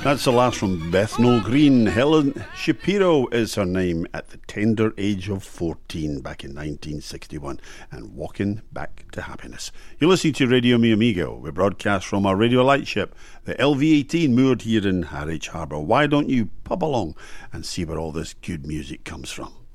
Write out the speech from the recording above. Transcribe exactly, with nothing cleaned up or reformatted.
That's the last from Bethnal Green. Helen Shapiro is her name, at the tender age of fourteen back in nineteen sixty-one, and walking back to happiness. You're listening to Radio Mi Amigo. We broadcast from our radio lightship, the L V eighteen, moored here in Harwich Harbour. Why don't you pub along and see where all this good music comes from?